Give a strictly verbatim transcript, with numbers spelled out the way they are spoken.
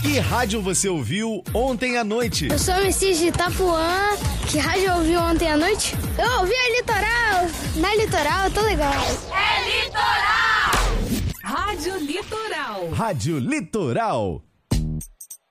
Que rádio você ouviu ontem à noite? Eu sou o Messias de Itapuã. Que rádio eu ouvi ontem à noite? Eu ouvi a Litoral. Na Litoral, tô legal. É Litoral! Rádio Litoral. Rádio Litoral.